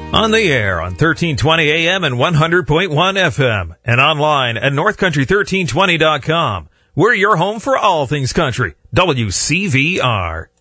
On the air on 1320 AM and 100.1 FM and online at northcountry1320.com. We're your home for all things country. WCVR.